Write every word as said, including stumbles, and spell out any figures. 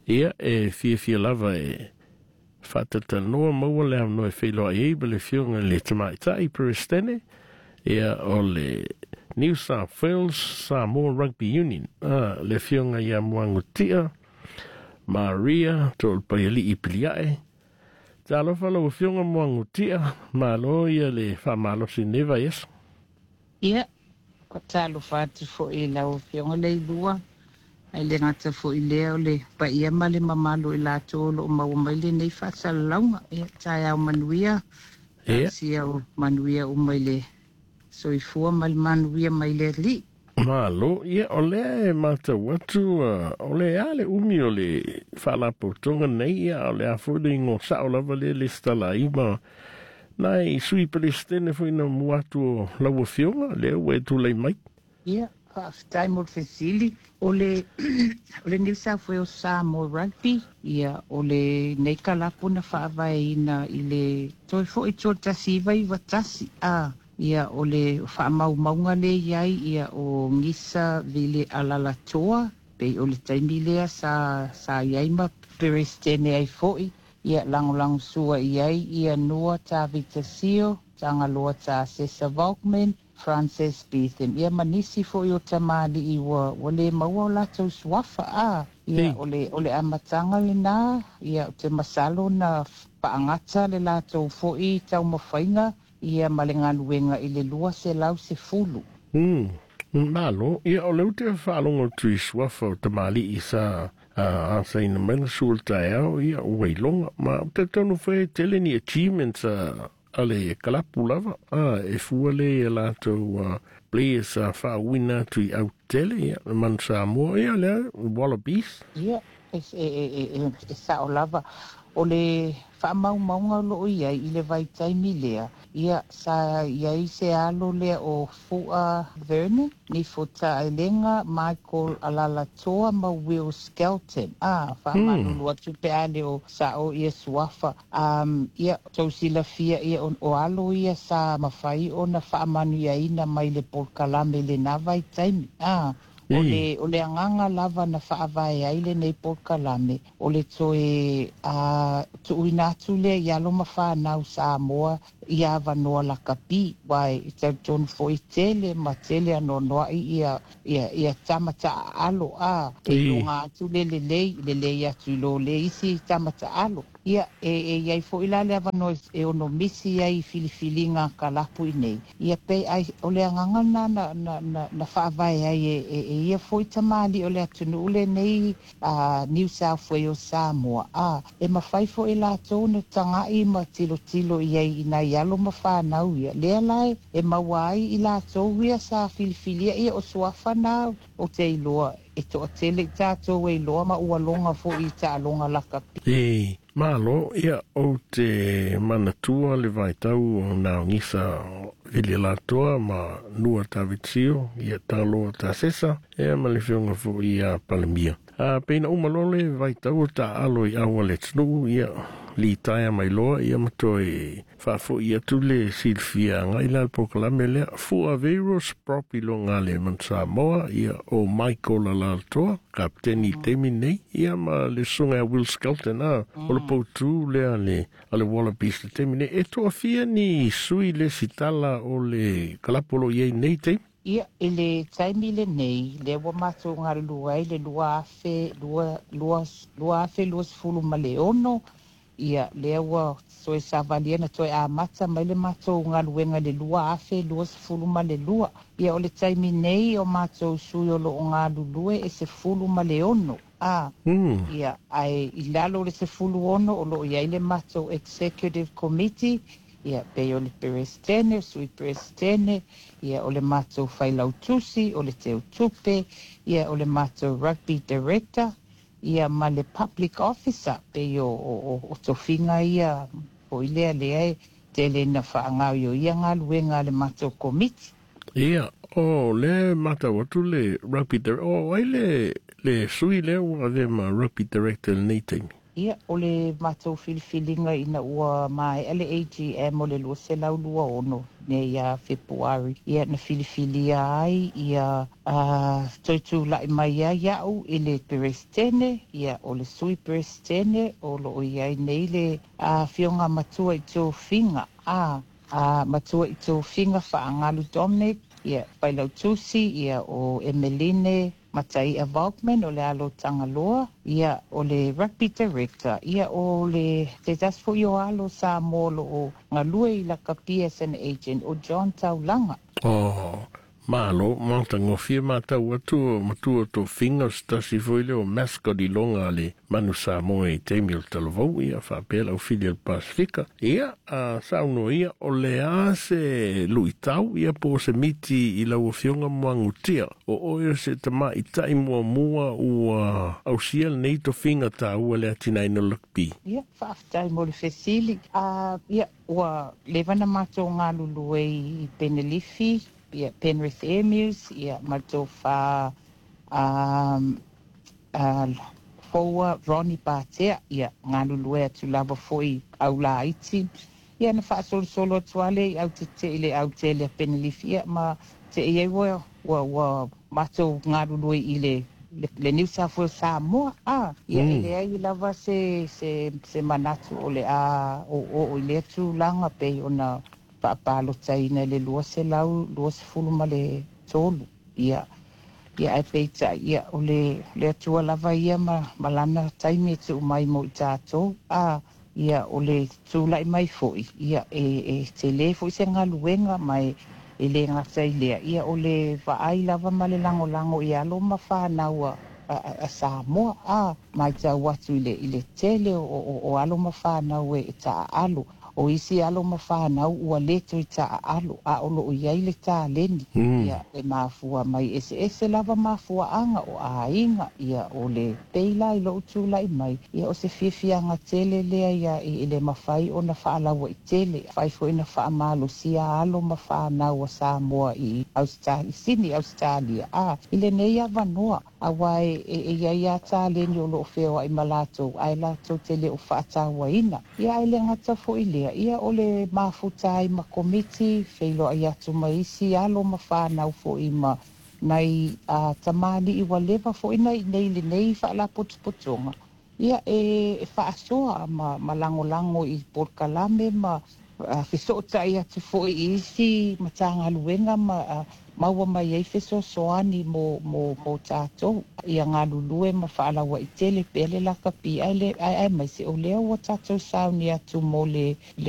Ia e fia fia lava e whatata noa maua le no e whiloa e iba le fionga le tamaitai Peristene. Ia o le New South Wales Samoa Rugby Union. Ah, le fionga ia Moangutia, Maria, tol paiali i piliae. Talo falo fionga Moangutia, malo ia le whamalo si neva yes. Ia, ko talo fatu fo i lau fionga le lua. Ai le ngata fo i leo le pa ia male mamalo i la tolo o mawamaile nei fasa launga. Ia, tai au manuia. Ia. Si au manuia o maile. So i fua mal manuia maile li. Malo, ia o le mata watu, uh, o le ale umi o le whalapotonga nei, ia o le afude ingo sao lava le le stala ima. Nai sui Palestine fo ina muatu o laua fionga, le ue tu lei mai. Ia, half time o fesili. O le, o le New South Wales Samoa Rugby, ia o le nei kalapuna whaavai ina i le toi fo i tō tasi vai watasi. Ah, ia o le whaamau maunga le iai, ia o ngisa vile alalatoa, pe o le taimi lea sa, sa iai ma Peristene ai foi, ia lango lango sua iai, ia noa ta vitasio, tanga loa ta Sessa Volkman, Frances Beetham. Ia manisi foi o tamali i wa, wa le maua o lato swafa a, ia o le, o le amatanga le na, ia o te masalo na paangata le lato foi tau mawhainga, ia malengaluenga i le lua se lau se fulu. Hmm, malo, ia o leu te whalongo tui swafa o tamali i sa a sa ina mena sulta eo, ia o weilonga, ma te tonu whae tele ni achievements a ale kalapu lava, a e fuale e lato uh, players a whawina tui au tele, ia, man Samoa, ia lea, Wallabies. Ia, e, e, e, e, e sa o lava, o le whamau maunga loo iai i le vai taimi lea, ia sa iai se alo lea o Fua Vernon, ni futa ailenga Michael Alalatoa ma Will Skelton. Ah, whamanu lua tupe ale o sa o ia suafa. Um, ia tausila fia ia on o alo ia sa mawhai o na whamanu ia ina mai le polkalame le na vai taimi. Ah, o le, o le anganga lava na whaavai aile nei polkalame, o le toe uh, tuuinatu le ialo ma whanau Samoa ia wanoa la kapi, wai i tau tonu fo i tele, ma tele ano noa ia, ia, ia tamata alo a, e lunga atu le le lei, le lei atu lo le isi tamata alo. Ia, e, e iai fo ilale avano e ono misi iai filifilinga kalapu i nei. Ia pe ai, o le anganga na, na, na, na, na whaavai ai e, e, e ia fo i tamali o le atunu ule nei uh, New South Wales Samoa. Ah, e mawhai fo i la tonu tangai ma tilo tilo iai ina ialo ma whanau ia. Lea lai, e mawai i la tau ia sa filifilia ia o suafa na o te iloa. E to tele tātou e loa ma ua longa fo i tā longa lakapi. E, malo, ia o te manatua le vai tau o nā ngisa vili latoa ma nua tawitsio, ia tāloa tā sesa, ea ma le whionga fo i a Palamia. A peina umalole vai tau tā alo i awa le tunu, ia li taia mai loa, ia matoi whafo ia tule silfia ngai la pokalame lea, fua veiros propi lo ngā le man Samoa, ia o Michael Alalatoa, kapteni temi nei, ia ma le sunga Will Skelton, a, o le poutu lea le, a le Wallabies le temi nei, e toa fia ni sui le sitala o le kalapolo iei nei temi? Ia, e le taimi le nei, le wa mātou ngā lua ai, le lua afe, lua, lua, lua afe, lua sifulu ma le ono, ia, le wa soe savaliana toe a mata, mai le mātou ngā luenga le lua afe, lua sifulu ma le lua. Ia, o le taimi nei o mātou sui o lo o ngā lulue e sifulu ma le ono. Ah, mm. Ia, ai, i lalo le sifulu ono, o lo iai le mātou Executive Committee, ia pe o le Peristene, sui Peristene, ia o le mātou whailau tusi, o le teo tupe, ia o le mātou Rugby Director, ia ma le Public Officer, pe o, o, o, o tofinga ia, o ilea lea e, te le na whaangau yo ia ngā luenga le mātou komiti. Ia, o le mata watu le Rugby Director, o ai le, le sui leo a ve ma Rugby Director nei teimi. Ia o le mātou filifilinga ina ua mai ele A G M o le lua se lau lua ono ne ia Februari. Ia na filifilia ai ia uh, toitu lai mai ia iau i le perestene, ia o le sui perestene o lo o iai nei le uh, fionga matua i tō finga. A uh, matua i tō finga whaangalu Dominic, ia whailau tusi, ia o Emeline, Matai a Volkman o le alo Tangaloa, ia o le rugby director, ia o le te tasfo i o alo sa molo o ngalue i la ka P S N agent o John Taulanga. Oh, malo, manta ngofia mata watu matua to finga stasi foile o mascot i longa le manu sa moe i teimi o talavou ia whapela o Filial Pasifika. Ia, a sauno ia o le a se luitau ia po se miti i lau fionga muangutia. O oio se tama i tai mua mua ua au siel nei to finga ta ua le atinai no lakpi. Ia, whaaftai mo le fesili. Uh, ia, ua levana mato ngā lulu i Penelifi, ia Penrith Emus, ia mato wha um, uh, Foa Ronnie Batea, ia ngā lulu e atu lava foi au la iti. Ia na wha solo solo atuale i au te te ile au te le Penelifi, ia ma te ia ua, ua, ua mato ngā lulu i le Le, le New South Wales Samoa, ah, ia mm. ile ai lava se, se, se manatu o le a, o, o, o ile atu langa pe o na paapalo taina le lua se lau, lua se fulu ma le tolu, ia, ia ai peita, ia o le, le atua lava ia ma, malana taimi e tu mai mo i tātou, ah, ia o le tūlai mai foi, ia e, e te le foi se ngā luenga mai, e le ngata i lea. Ia o le vaai lava ma le lango lango i alo ma whanau a, a, a Samoa. A, mai tau watu i le, i le tele o, o, o alo ma whanau e ta alo. O isi alo ma whanau ua leto i ta alo. A olo o iai le ta leni. Mm. Ia e mafua mai ese ese lava mafua anga o a inga. Ia o le peila i lo utula i mai. Ia o se fifianga tele lea ia i le mawhai o na whaalawa i tele. Whaifo ina whaamalo sia alo ma whanau a Samoa i Australia. Sini Australia. A, i le neia vanoa. A wai e, e ia ia ta leni o lo feo ai malato. Ai lato tele o whaatawa ina. Ia ai le ngata fo i lea. Ia o le mafutai ma komiti. Feilo ai atu maisi alo ma whanau fo i ma nai uh, tamani i waleva fo i nei nei le nei whaala potupotonga. Ia e, e whaasoa ma, ma lango lango i Porkalame ma uh, whisota i atu fo i isi ma tanga luenga ma uh, maua mai ei feso soani mo, mo, mo tātou. Ia ngā lulue ma whaalawa i tele pele laka pi ai, le, ai, ai mai se o leo wa tātou sauni atu mo le, le